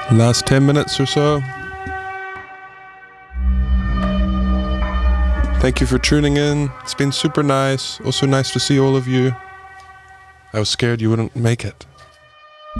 Last 10 minutes or so. Thank you for tuning in. It's been super nice. Also nice to see all of you. I was scared you wouldn't make it.